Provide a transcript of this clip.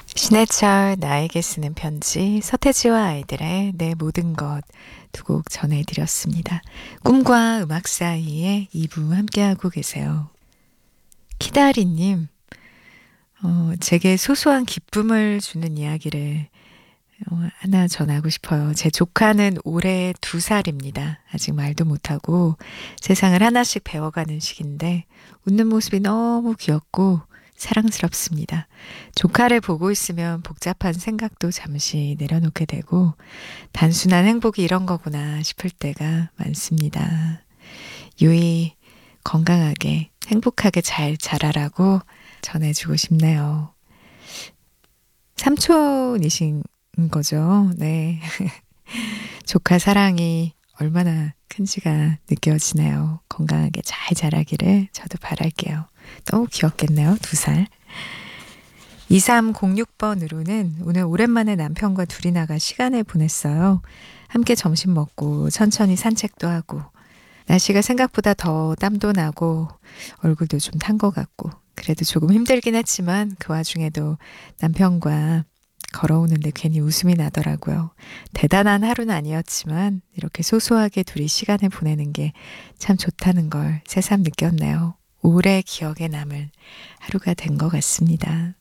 신해철 나에게 쓰는 편지 서태지와 아이들의 내 모든 것 두 곡 전해드렸습니다. 꿈과 음악 사이에 2부 함께하고 계세요. 키다리님, 제게 소소한 기쁨을 주는 이야기를 하나 전하고 싶어요. 제 조카는 올해 2살입니다. 아직 말도 못하고 세상을 하나씩 배워가는 시기인데 웃는 모습이 너무 귀엽고 사랑스럽습니다. 조카를 보고 있으면 복잡한 생각도 잠시 내려놓게 되고 단순한 행복이 이런 거구나 싶을 때가 많습니다. 유이 건강하게 행복하게 잘 자라라고 전해주고 싶네요. 삼촌이신 거죠. 네. 조카 사랑이 얼마나 큰지가 느껴지네요. 건강하게 잘 자라기를 저도 바랄게요. 너무 귀엽겠네요. 2살. 2306번으로는 오늘 오랜만에 남편과 둘이 나가 시간을 보냈어요. 함께 점심 먹고 천천히 산책도 하고 날씨가 생각보다 더 땀도 나고 얼굴도 좀 탄 것 같고 그래도 조금 힘들긴 했지만 그 와중에도 남편과 걸어오는데 괜히 웃음이 나더라고요. 대단한 하루는 아니었지만 이렇게 소소하게 둘이 시간을 보내는 게 참 좋다는 걸 새삼 느꼈네요. 오래 기억에 남을 하루가 된 것 같습니다.